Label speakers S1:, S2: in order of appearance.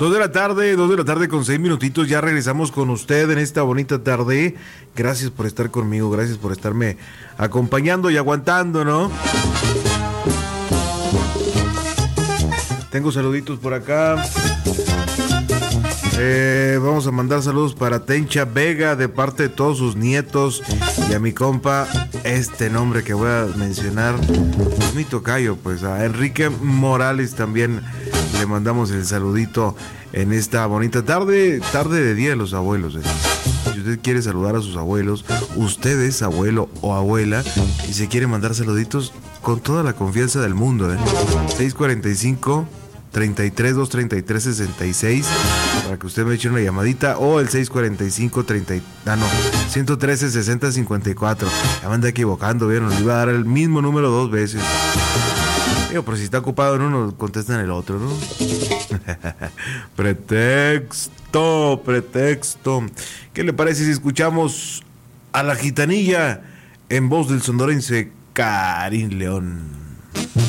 S1: 2 de la tarde con 6 minutitos. Ya regresamos con usted en esta bonita tarde. Gracias por estar conmigo, gracias por estarme acompañando y aguantando, ¿no? Tengo saluditos por acá. Vamos a mandar saludos para Tencha Vega de parte de todos sus nietos y a mi compa, este nombre que voy a mencionar, es mi tocayo, pues a Enrique Morales también le mandamos el saludito en esta bonita tarde de Día de los Abuelos. Si usted quiere saludar a sus abuelos, usted es abuelo o abuela y se quiere mandar saluditos con toda la confianza del mundo, 645 33 233 66 para que usted me eche una llamadita, o el 645 113 60 54. Ya me anda equivocando, vieron, le iba a dar el mismo número 2 veces. Digo, pero si está ocupado en uno, contesta en el otro, ¿no? Pretexto. ¿Qué le parece si escuchamos a la gitanilla en voz del sonorense Karim León?